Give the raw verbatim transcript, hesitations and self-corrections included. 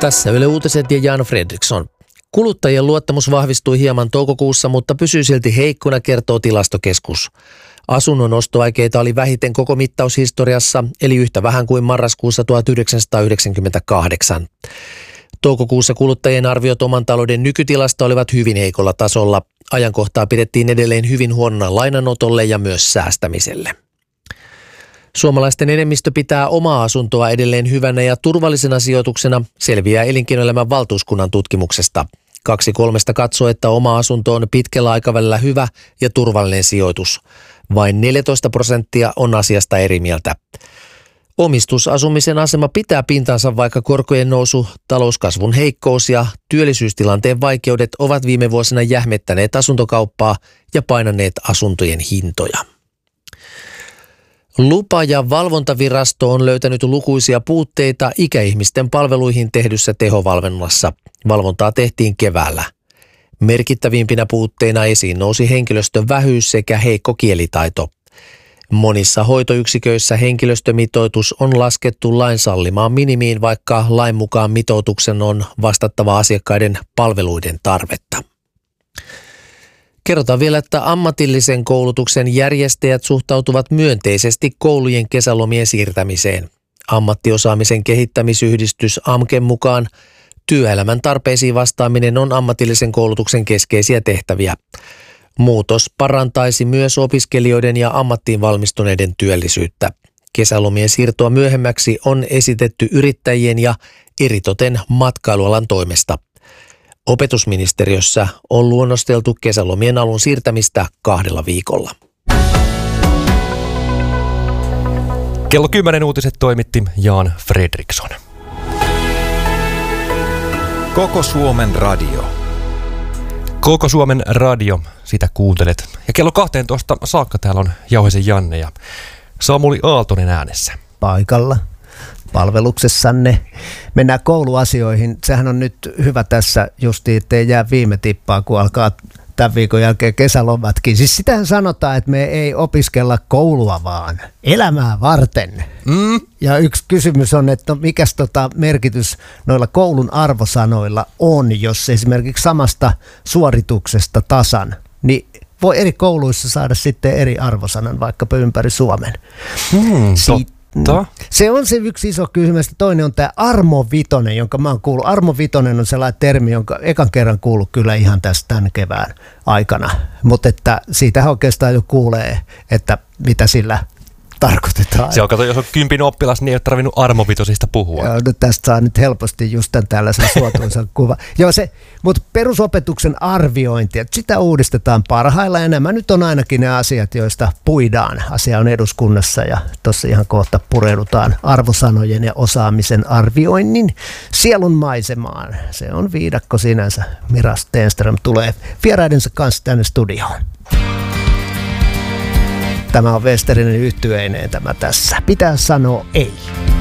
Tässä Yle Uutiset ja Jan Fredriksson. Kuluttajien luottamus vahvistui hieman toukokuussa, mutta pysyy silti heikkona, kertoo Tilastokeskus. Asunnon ostoaikeita oli vähiten koko mittaushistoriassa, eli yhtä vähän kuin marraskuussa tuhatyhdeksänsataayhdeksänkymmentäkahdeksan. Toukokuussa kuluttajien arviot oman talouden nykytilasta olivat hyvin heikolla tasolla. Ajankohtaa pidettiin edelleen hyvin huonona lainanotolle ja myös säästämiselle. Suomalaisten enemmistö pitää omaa asuntoa edelleen hyvänä ja turvallisena sijoituksena, selviää Elinkeinoelämän valtuuskunnan tutkimuksesta. Kaksi kolmesta katsoo, että oma asunto on pitkällä aikavälillä hyvä ja turvallinen sijoitus. Vain neljätoista prosenttia on asiasta eri mieltä. Omistusasumisen asema pitää pintansa, vaikka korkojen nousu, talouskasvun heikkous ja työllisyystilanteen vaikeudet ovat viime vuosina jähmettäneet asuntokauppaa ja painaneet asuntojen hintoja. Lupa- ja valvontavirasto on löytänyt lukuisia puutteita ikäihmisten palveluihin tehdyssä tehovalvonnassa. Valvontaa tehtiin keväällä. Merkittävimpinä puutteina esiin nousi henkilöstön vähyys sekä heikko kielitaito. Monissa hoitoyksiköissä henkilöstömitoitus on laskettu lain sallimaan minimiin, vaikka lain mukaan mitoituksen on vastattava asiakkaiden palveluiden tarvetta. Kerrotaan vielä, että ammatillisen koulutuksen järjestäjät suhtautuvat myönteisesti koulujen kesälomien siirtämiseen. Ammattiosaamisen kehittämisyhdistys A M Ken mukaan työelämän tarpeisiin vastaaminen on ammatillisen koulutuksen keskeisiä tehtäviä. Muutos parantaisi myös opiskelijoiden ja ammattiin valmistuneiden työllisyyttä. Kesälomien siirtoa myöhemmäksi on esitetty yrittäjien ja eritoten matkailualan toimesta. Opetusministeriössä on luonnosteltu kesälomien alun siirtämistä kahdella viikolla. Kello kymmenen uutiset toimitti Jan Fredriksson. Koko Suomen radio. Koko Suomen radio, sitä kuuntelet. Ja kello kahteentoista saakka täällä on Jauhisen Janne ja Samuli Aaltonen äänessä. Paikalla. Palveluksessanne. Mennään kouluasioihin. Sehän on nyt hyvä tässä justiin, ettei jää viime tippaa, kun alkaa tämän viikon jälkeen kesälomatkin. Siis sitähän sanotaan, että me ei opiskella koulua vaan elämää varten. Mm. Ja yksi kysymys on, että mikäs tota merkitys noilla koulun arvosanoilla on, jos esimerkiksi samasta suorituksesta tasan, niin voi eri kouluissa saada sitten eri arvosanan vaikkapa ympäri Suomen. Mm, Siitä Se on se yksi iso kysymys. Toinen on tämä armovitonen, jonka mä oon kuullut. Armovitonen on sellainen termi, jonka ekan kerran kuullut kyllä ihan tästä tämän kevään aikana. Mutta että siitähän oikeastaan jo kuulee, että mitä sillä tarkoitetaan. Se on, kato, jos on kympin oppilas, niin ei ole tarvinnut armovitosista puhua. Joo, no tästä saa nyt helposti just tämän tällaisen suotuisan kuva. Joo, se, mutta perusopetuksen arviointi, että sitä uudistetaan parhaillaan. Ja nämä nyt on ainakin ne asiat, joista puidaan. Asia on eduskunnassa ja tuossa ihan kohta pureudutaan arvosanojen ja osaamisen arvioinnin sielun maisemaan. Se on viidakko sinänsä. Mira Stenström tulee vieraidensa kanssa tänne studioon. Tämä on Westerinen yhtyeineen tämä tässä. Pitää sanoa ei.